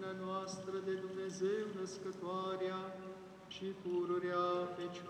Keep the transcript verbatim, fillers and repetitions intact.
rugăciunea noastră de Dumnezeu născătoarea și pururea Fecioarei